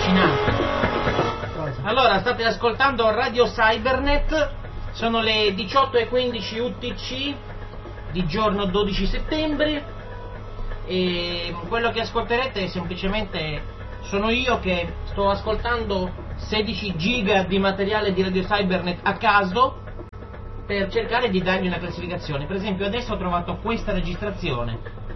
allucinante. Allora, state ascoltando Radio Cybernet, sono le 18:15 UTC di giorno 12 settembre e quello che ascolterete è semplicemente sono io che sto ascoltando 16 giga di materiale di Radio Cybernet a caso per cercare di dargli una classificazione. Per esempio adesso ho trovato questa registrazione